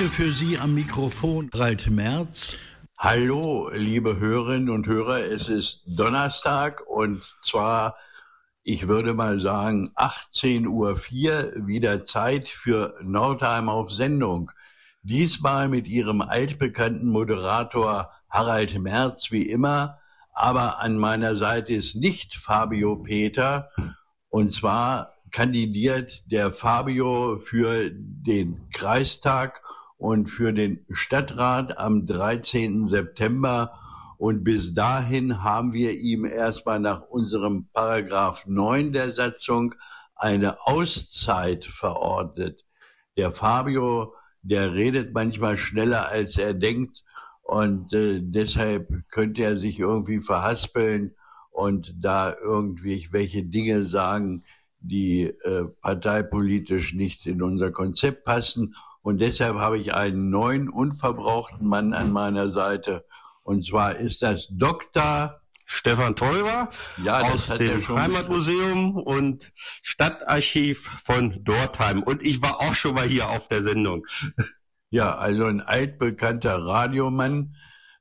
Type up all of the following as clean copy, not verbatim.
Heute für Sie am Mikrofon Harald Merz. Hallo, liebe Hörerinnen und Hörer, es ist Donnerstag und zwar, ich würde mal sagen, 18:04 Uhr, wieder Zeit für Nordheim auf Sendung. Diesmal mit Ihrem altbekannten Moderator Harald Merz wie immer, aber an meiner Seite ist nicht Fabio Peter, und zwar kandidiert der Fabio für den Kreistag und für den Stadtrat am 13. September. Und bis dahin haben wir ihm erstmal nach unserem Paragraph 9 der Satzung eine Auszeit verordnet. Der Fabio, der redet manchmal schneller, als er denkt. Und deshalb könnte er sich irgendwie verhaspeln und da irgendwie welche Dinge sagen, die parteipolitisch nicht in unser Konzept passen. Und deshalb habe ich einen neuen, unverbrauchten Mann an meiner Seite. Und zwar ist das Dr. Stefan Teuber, ja, aus dem Heimatmuseum und Stadtarchiv von Dortheim. Und ich war auch schon mal hier auf der Sendung. Ja, also ein altbekannter Radiomann.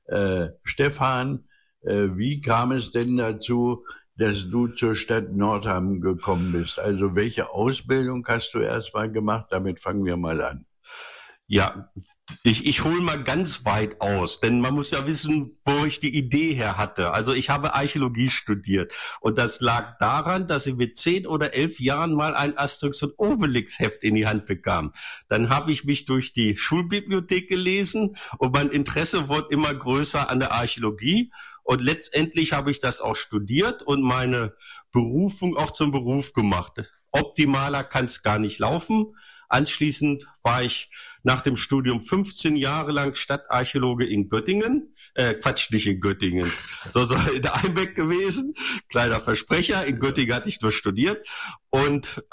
Stefan, wie kam es denn dazu, dass du zur Stadt Nordheim gekommen bist? Also welche Ausbildung hast du erstmal gemacht? Damit fangen wir mal an. Ja, ich hole mal ganz weit aus, denn man muss ja wissen, wo ich die Idee her hatte. Also ich habe Archäologie studiert und das lag daran, dass ich mit 10 oder 11 Jahren mal ein Asterix und Obelix Heft in die Hand bekam. Dann habe ich mich durch die Schulbibliothek gelesen und mein Interesse wurde immer größer an der Archäologie und letztendlich habe ich das auch studiert und meine Berufung auch zum Beruf gemacht. Optimaler kann es gar nicht laufen. Anschließend war ich nach dem Studium 15 Jahre lang Stadtarchäologe in Göttingen. Nicht in Göttingen, sondern in Einbeck gewesen. Kleiner Versprecher. In Göttingen hatte ich nur studiert. Und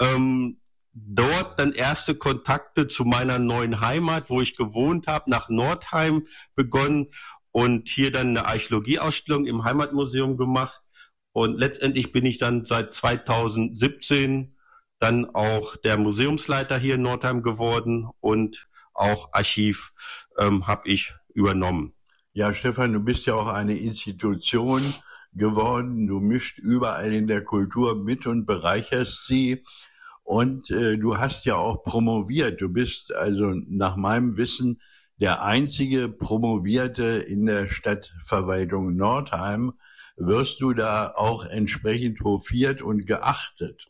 dort dann erste Kontakte zu meiner neuen Heimat, wo ich gewohnt habe, nach Nordheim begonnen und hier dann eine Archäologieausstellung im Heimatmuseum gemacht. Und letztendlich bin ich dann seit 2017 dann auch der Museumsleiter hier in Nordheim geworden und auch Archiv habe ich übernommen. Ja, Stefan, du bist ja auch eine Institution geworden. Du mischt überall in der Kultur mit und bereicherst sie. Und du hast ja auch promoviert. Du bist also nach meinem Wissen der einzige Promovierte in der Stadtverwaltung Nordheim. Wirst du da auch entsprechend hofiert und geachtet?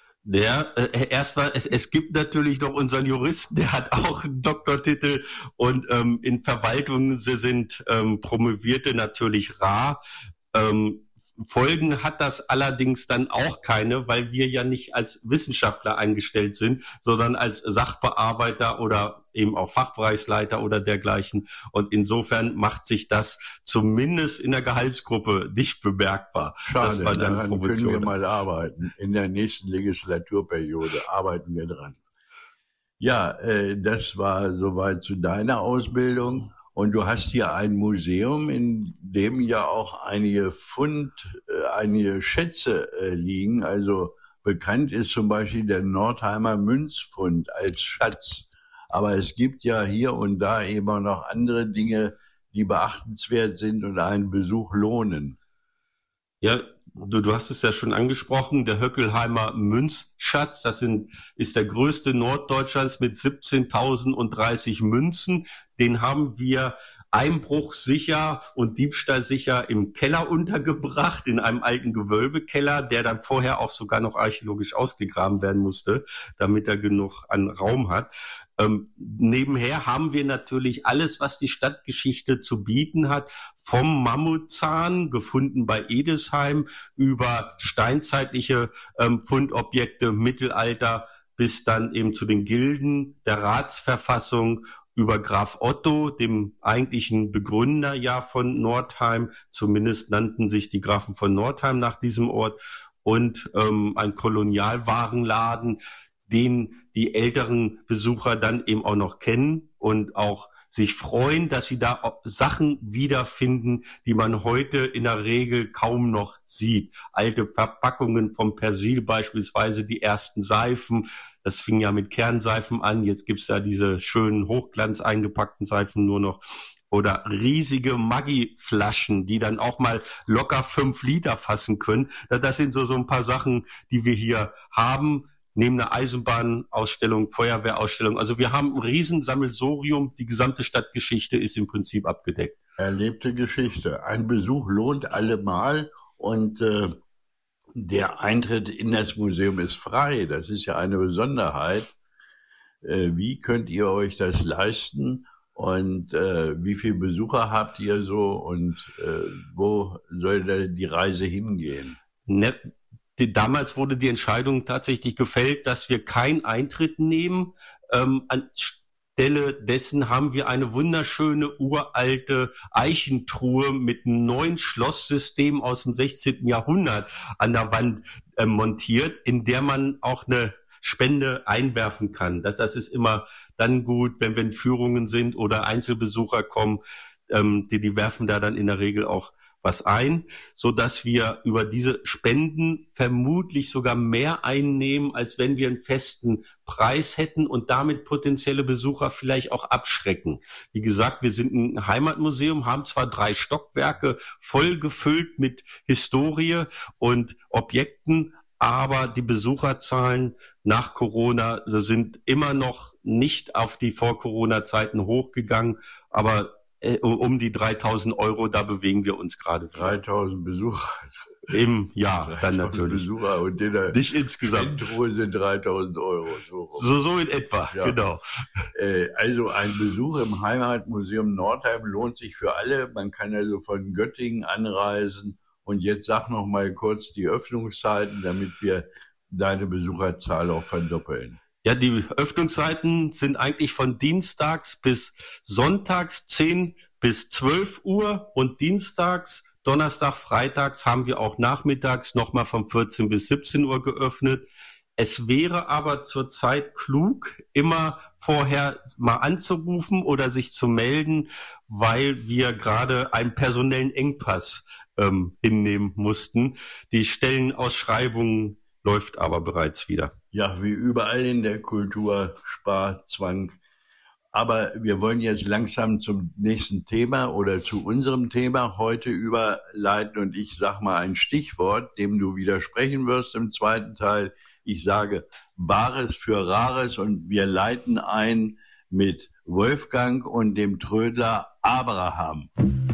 Es gibt natürlich noch unseren Juristen, der hat auch einen Doktortitel und in Verwaltung sind Promovierte natürlich rar. Folgen hat das allerdings dann auch keine, weil wir ja nicht als Wissenschaftler eingestellt sind, sondern als Sachbearbeiter oder eben auch Fachbereichsleiter oder dergleichen. Und insofern macht sich das zumindest in der Gehaltsgruppe nicht bemerkbar. Schade, daran können wir mal arbeiten. In der nächsten Legislaturperiode arbeiten wir dran. Ja, das war soweit zu deiner Ausbildung. Und du hast hier ein Museum, in dem ja auch einige Schätze liegen. Also bekannt ist zum Beispiel der Nordheimer Münzfund als Schatz. Aber es gibt ja hier und da eben auch noch andere Dinge, die beachtenswert sind und einen Besuch lohnen. Ja, du hast es ja schon angesprochen, der Höckelheimer Münzschatz, ist der größte Norddeutschlands mit 17.030 Münzen. Den haben wir einbruchsicher und diebstahlsicher im Keller untergebracht, in einem alten Gewölbekeller, der dann vorher auch sogar noch archäologisch ausgegraben werden musste, damit er genug an Raum hat. Nebenher haben wir natürlich alles, was die Stadtgeschichte zu bieten hat, vom Mammutzahn, gefunden bei Edesheim, über steinzeitliche Fundobjekte, Mittelalter, bis dann eben zu den Gilden, der Ratsverfassung, über Graf Otto, dem eigentlichen Begründer ja von Nordheim, zumindest nannten sich die Grafen von Nordheim nach diesem Ort, und ein Kolonialwarenladen, den die älteren Besucher dann eben auch noch kennen und auch sich freuen, dass sie da auch Sachen wiederfinden, die man heute in der Regel kaum noch sieht. Alte Verpackungen vom Persil beispielsweise, die ersten Seifen. Das fing ja mit Kernseifen an. Jetzt gibt's ja diese schönen Hochglanz eingepackten Seifen nur noch. Oder riesige Maggi-Flaschen, die dann auch mal locker 5 Liter fassen können. Das sind so ein paar Sachen, die wir hier haben. Neben einer Eisenbahnausstellung, Feuerwehrausstellung. Also wir haben ein Riesensammelsurium. Die gesamte Stadtgeschichte ist im Prinzip abgedeckt. Erlebte Geschichte. Ein Besuch lohnt allemal und der Eintritt in das Museum ist frei. Das ist ja eine Besonderheit. Wie könnt ihr euch das leisten? Und wie viele Besucher habt ihr so und wo soll die Reise hingehen? Damals wurde die Entscheidung tatsächlich gefällt, dass wir keinen Eintritt nehmen. Anstelle dessen haben wir eine wunderschöne uralte Eichentruhe mit einem neuen Schlosssystem aus dem 16. Jahrhundert an der Wand montiert, in der man auch eine Spende einwerfen kann. Das ist immer dann gut, wenn wir in Führungen sind oder Einzelbesucher kommen, die werfen da dann in der Regel auch was ein, so dass wir über diese Spenden vermutlich sogar mehr einnehmen, als wenn wir einen festen Preis hätten und damit potenzielle Besucher vielleicht auch abschrecken. Wie gesagt, wir sind ein Heimatmuseum, haben zwar 3 Stockwerke voll gefüllt mit Historie und Objekten, aber die Besucherzahlen nach Corona sind immer noch nicht auf die Vor-Corona-Zeiten hochgegangen, aber um die 3.000 €, da bewegen wir uns gerade. 3.000 Besucher. Im Jahr dann natürlich. Besucher und nicht insgesamt. Endruhe sind 3.000 €. So in etwa, ja. Genau. Also ein Besuch im Heimatmuseum Nordheim lohnt sich für alle. Man kann also von Göttingen anreisen. Und jetzt sag noch mal kurz die Öffnungszeiten, damit wir deine Besucherzahl auch verdoppeln. Ja, die Öffnungszeiten sind eigentlich von dienstags bis sonntags 10 bis 12 Uhr und dienstags, Donnerstag, freitags haben wir auch nachmittags nochmal von 14 bis 17 Uhr geöffnet. Es wäre aber zurzeit klug, immer vorher mal anzurufen oder sich zu melden, weil wir gerade einen personellen Engpass hinnehmen mussten. Die Stellenausschreibung läuft aber bereits wieder. Ja, wie überall in der Kultur, Sparzwang. Aber wir wollen jetzt langsam zum nächsten Thema oder zu unserem Thema heute überleiten. Und ich sage mal ein Stichwort, dem du widersprechen wirst im zweiten Teil. Ich sage Bares für Rares und wir leiten ein mit Wolfgang und dem Trödler Abraham.